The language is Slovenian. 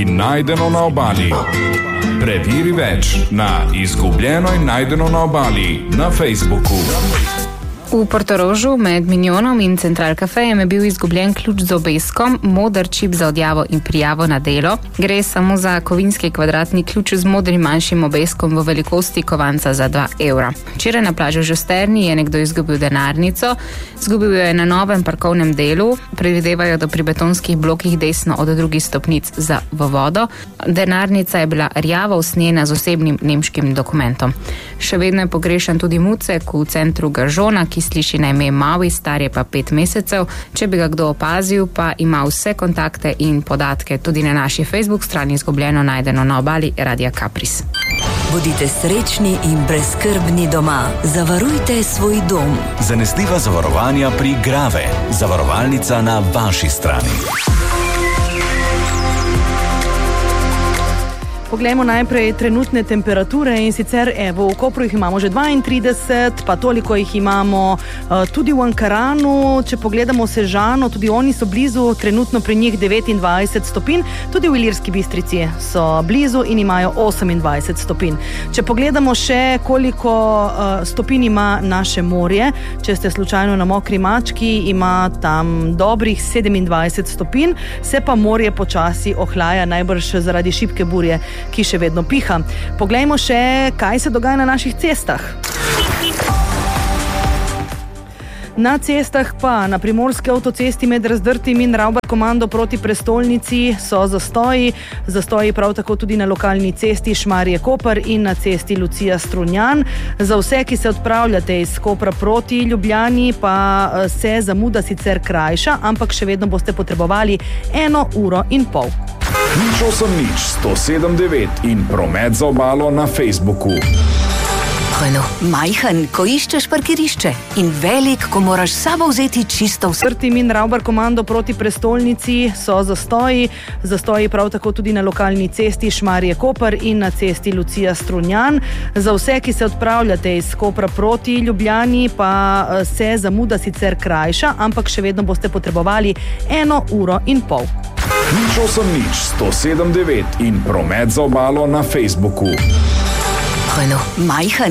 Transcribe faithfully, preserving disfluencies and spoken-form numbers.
Najdeno na obali. Preveri več na Izgubljeno in najdeno na obali na Facebooku. V Portorožu med Minjonom in Central Cafejem je bil izgubljen ključ z obeskom, moder čip za odjavo in prijavo na delo. Gre samo za kovinski kvadratni ključ z modrim manjšim obeskom v velikosti kovanca za dva evra. Včeraj na plaži v Žusterni je nekdo izgubil denarnico, izgubil jo je na novem parkovnem delu, predvidevajo, da pri betonskih blokih desno od drugih stopnic za v vodo. Denarnica je bila rjava usnjena z osebnim nemškim dokumentom. Še vedno je pogrešan tudi Mucek v centru Gržona, ki sliši na ime Mavi, star je pa pet mesecev. Če bi ga kdo opazil, pa ima vse kontakte in podatke tudi na naši Facebook strani Izgubljeno najdeno na obali Radia Kapris. Bodite srečni in brezskrbni doma. Zavarujte svoj dom. Zanesljiva zavarovanja pri Grave. Zavarovalnica na vaši strani. Poglejmo najprej trenutne temperature in sicer evo, v Kopru jih imamo že dvaintrideset, pa toliko jih imamo uh, tudi v Ankaranu. Če pogledamo Sežano, tudi oni so blizu, trenutno pri njih devetindvajset stopinj, tudi v Ilirski Bistrici so blizu in imajo osemindvajset stopinj. Če pogledamo še, koliko uh, stopinj ima naše morje, če ste slučajno na Mokri mački, ima tam dobrih sedemindvajset stopinj, se pa morje počasi ohlaja, najbrž zaradi šibke burje, ki še vedno piha. Poglejmo še, kaj se dogaja na naših cestah. Na cestah pa na primorski avtocesti med Razdrtim in Ravbar komando proti prestolnici so zastoji. Zastoji prav tako tudi na lokalni cesti Šmarje-Koper in na cesti Lucija-Strunjan. Za vse, ki se odpravljate iz Kopra proti Ljubljani, pa se zamuda sicer krajša, ampak še vedno boste potrebovali eno uro in pol. Nič osem nič sto sedem devet in promet za obalo na Facebooku. Hojno, majhen, ko iščeš parkirišče in velik, ko moraš sabo vzeti čisto vse. Razdrtim in Ravbar komando proti prestolnici so zastoji. Zastoji prav tako tudi na lokalni cesti Šmarje-Koper in na cesti Lucija-Strunjan. Za vse, ki se odpravljate iz Kopra proti Ljubljani, pa se zamuda sicer krajša, ampak še vedno boste potrebovali eno uro in pol. Nič osem nič sto sedem devet in promet za obalo na Facebooku. Hojno, majhen.